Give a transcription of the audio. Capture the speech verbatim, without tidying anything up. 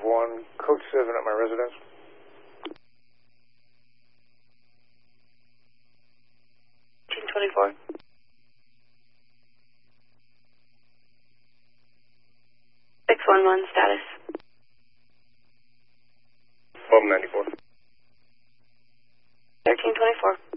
one, code seven at my residence. Team twenty-four. six one one, status. twelve ninety-four. thirteen twenty-four.